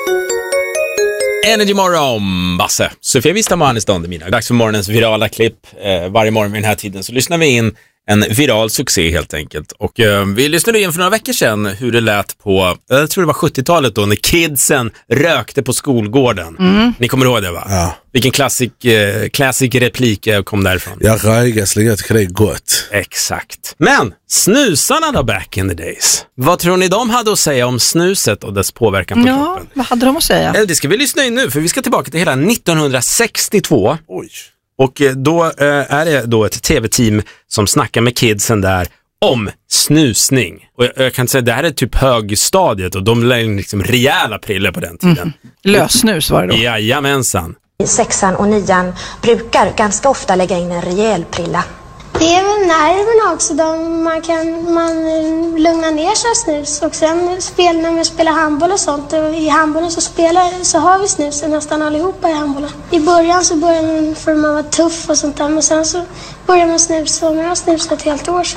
Energy morgon, Basse. Sofia Wisterman är stånd i mina. Dags för morgonens virala klipp. Varje morgon vid den här tiden så lyssnar vi in en viral succé helt enkelt. Och vi lyssnade in för några veckor sedan hur det lät på, jag tror det var 70-talet då, när kidsen rökte på skolgården. Ni kommer ihåg det, va? Ja. Vilken klassik replik kom därifrån. Jag rögar så jag tycker det är gott. Exakt. Men snusarna då back in the days. Vad tror ni de hade att säga om snuset och dess påverkan på kroppen? Vad hade de att säga? Det ska vi lyssna in nu, för vi ska tillbaka till hela 1962. Oj. Och då är det då ett tv-team som snackar med kidsen där om snusning. Och jag kan säga att det här är typ högstadiet och de lär liksom rejäla priller på den tiden. Lössnus var det då. Jajamensan. I 6:an och 9:an brukar ganska ofta lägga in en rejäl prilla. Det är väl nerverna också. Man lugnar ner sig snus. Och sen när vi spelar handboll och sånt. Och i handbollen så har vi snus nästan allihopa i handbollen. I början så börjar man för man var tuff och sånt där. Men sen så börjar man snusa. Och man har snusat ett helt år så.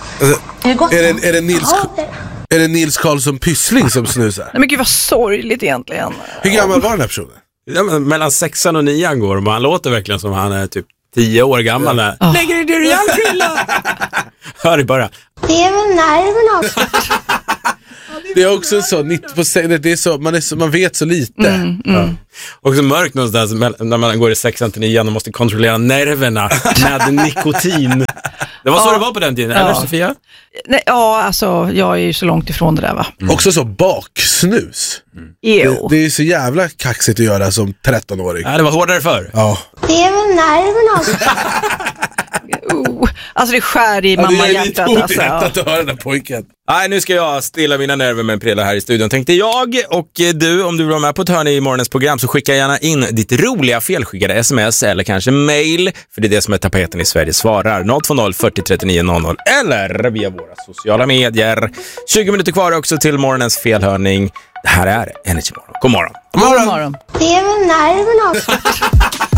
Är det Nils Karlsson Pyssling som snusar? Nej, men gud vad sorgligt egentligen. Hur gammal var den här personen? Ja, mellan 6:an och 9:an går och han låter verkligen som han är typ 10 år gammal. Lägger det rejäl prilla! Hör det bara. Det är väl nerverna också. Det är också så, 90%, det är så man vet så lite. Ja. Och så mörkt någonstans när man går i 6:an till 9:an och måste kontrollera nerverna med nikotin. Det var så det var på den tiden, eller Sofia? Nej, alltså jag är ju så långt ifrån det där, va? Också så baksnus. Det är så jävla kaxigt att göra som 13-åring. Ja, det var hårdare förr. Ja. Det är väl nerverna också. Alltså det skär i mamma-hjärtat. Det är lite att höra den där pojken. Nej, nu ska jag stilla mina nerver med en prilla här i studion, tänkte jag. Och du, om du vill vara med på ett hörn i morgonens program så skicka gärna in ditt roliga felskickade sms eller kanske mail, för det är det som är tapeten i Sverige svarar. 020 40 39 00 eller via våra sociala medier. 20 minuter kvar också till morgonens felhörning. Det här är Energy Morgon. God morgon. God morgon. Det är väl nerverna också.